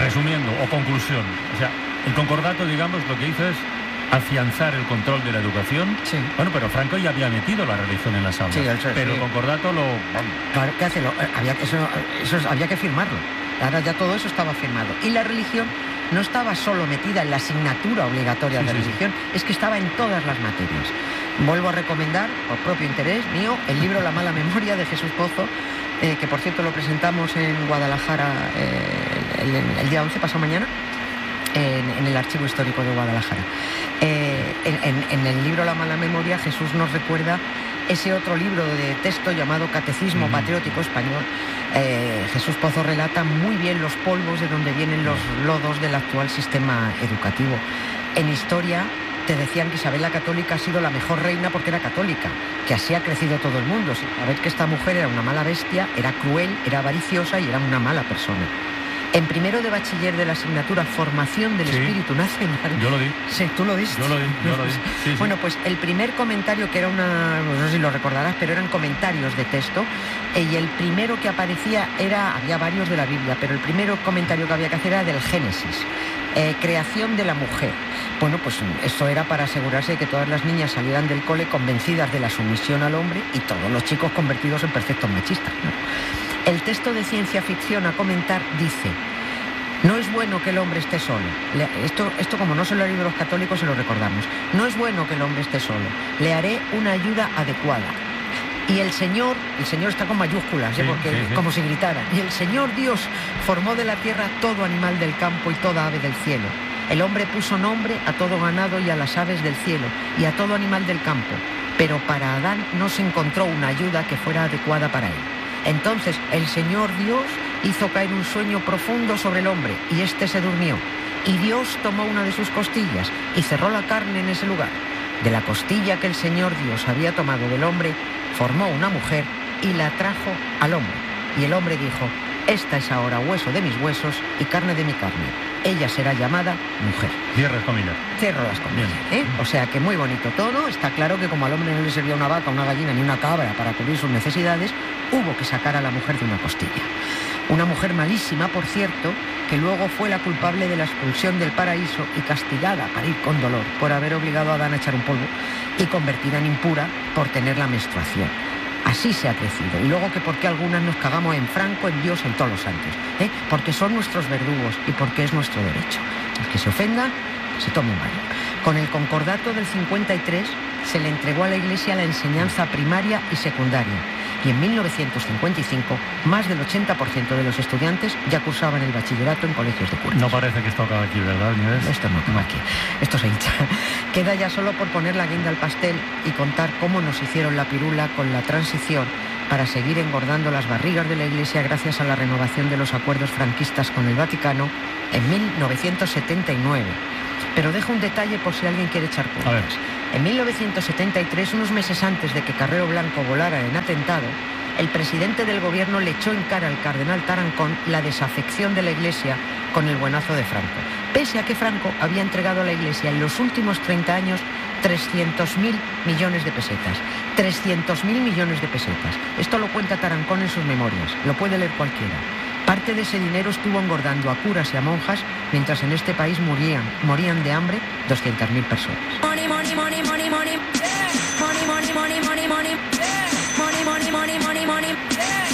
Resumiendo, o conclusión, o sea, el concordato, digamos, lo que hizo es afianzar el control de la educación. Sí. Bueno, pero Franco ya había metido la religión en las aulas. Sí, pero el concordato lo... Claro, ¿qué hace? Había que firmarlo. Ahora ya todo eso estaba firmado. Y la religión no estaba solo metida en la asignatura obligatoria de religión, es que estaba en todas las materias. Vuelvo a recomendar, por propio interés mío, el libro La mala memoria de Jesús Pozo, que por cierto lo presentamos en Guadalajara el día 11, pasado mañana, en el Archivo Histórico de Guadalajara. En el libro La mala memoria, Jesús nos recuerda ese otro libro de texto llamado Catecismo Patriótico Español. Jesús Pozo relata muy bien los polvos de donde vienen los lodos del actual sistema educativo. En historia te decían que Isabel la Católica ha sido la mejor reina porque era católica, que así ha crecido todo el mundo. A ver que esta mujer era una mala bestia, era cruel, era avariciosa y era una mala persona. En primero de bachiller de la asignatura Formación del Espíritu Nacional... Yo lo di. Sí, ¿tú lo diste? Yo lo di. Sí. Bueno, pues el primer comentario, que era no sé si lo recordarás, pero eran comentarios de texto, y el primero que aparecía había varios de la Biblia, pero el primero comentario que había que hacer era del Génesis, creación de la mujer. Bueno, pues eso era para asegurarse de que todas las niñas salieran del cole convencidas de la sumisión al hombre y todos los chicos convertidos en perfectos machistas, ¿no? El texto de ciencia ficción a comentar dice: no es bueno que el hombre esté solo. Esto como no se lo ha leído los católicos, se lo recordamos. No es bueno que el hombre esté solo. Le haré una ayuda adecuada. Y el Señor está con mayúsculas, porque como si gritara. Y el Señor Dios formó de la tierra todo animal del campo y toda ave del cielo. El hombre puso nombre a todo ganado y a las aves del cielo y a todo animal del campo. Pero para Adán no se encontró una ayuda que fuera adecuada para él. Entonces el Señor Dios hizo caer un sueño profundo sobre el hombre y éste se durmió. Y Dios tomó una de sus costillas y cerró la carne en ese lugar. De la costilla que el Señor Dios había tomado del hombre, formó una mujer y la trajo al hombre. Y el hombre dijo: esta es ahora hueso de mis huesos y carne de mi carne. Ella será llamada mujer. Cierras comillas. Cierro las comillas. O sea que muy bonito todo. Está claro que como al hombre no le servía una vaca, una gallina ni una cabra para cubrir sus necesidades, hubo que sacar a la mujer de una costilla. Una mujer malísima, por cierto, que luego fue la culpable de la expulsión del paraíso y castigada para ir con dolor por haber obligado a Adán a echar un polvo y convertida en impura por tener la menstruación. Así se ha crecido. Y luego que porque algunas nos cagamos en Franco, en Dios, en todos los santos. Porque son nuestros verdugos y porque es nuestro derecho. El que se ofenda, se tome un baño. Con el concordato del 53 se le entregó a la Iglesia la enseñanza primaria y secundaria. Y en 1955, más del 80% de los estudiantes ya cursaban el bachillerato en colegios de curas. No parece que esto acaba aquí, ¿verdad, Nieves? Esto no acaba aquí. Esto se hincha. Queda ya solo por poner la guinda al pastel y contar cómo nos hicieron la pirula con la transición para seguir engordando las barrigas de la Iglesia gracias a la renovación de los acuerdos franquistas con el Vaticano en 1979. Pero dejo un detalle por si alguien quiere echar cuentas. A ver. En 1973, unos meses antes de que Carrero Blanco volara en atentado, el presidente del gobierno le echó en cara al cardenal Tarancón la desafección de la Iglesia con el buenazo de Franco. Pese a que Franco había entregado a la Iglesia en los últimos 30 años 300.000 millones de pesetas. 300.000 millones de pesetas. Esto lo cuenta Tarancón en sus memorias. Lo puede leer cualquiera. Parte de ese dinero estuvo engordando a curas y a monjas, mientras en este país morían de hambre 200.000 personas. Money, money, money, money, money. Money, money, money, money, money. Money, money, money, money, money.